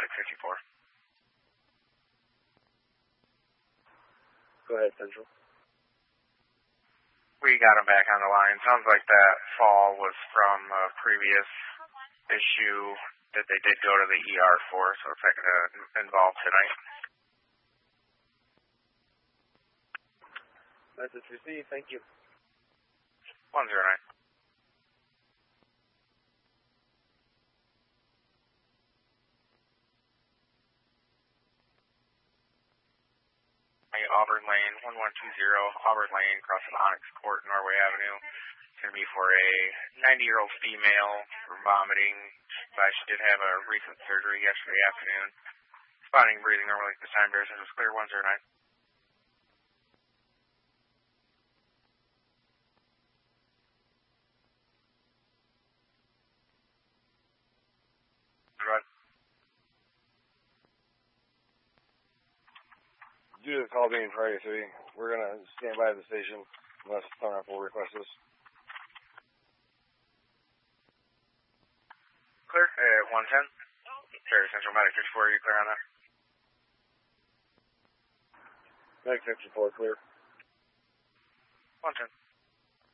Medic 54. Go ahead, Central. We got him back on the line. Sounds like that fall was from a previous issue that they did go to the ER for, so it's not going to involve tonight. Message received. Thank you. 109. Auburn Lane, 1120, Auburn Lane, crossing Onyx Court, Norway Avenue. It's going to be for a 90-year-old female for vomiting. She did have a recent surgery yesterday afternoon. Spotting and breathing normally at this time. Bears was clear, 109. Run. Due to the call being Friday 3, we're going to stand by the station unless someone will request this. Clear at 110. Fair Central Medic 54, are you clear on that? Medic 54, clear. 110.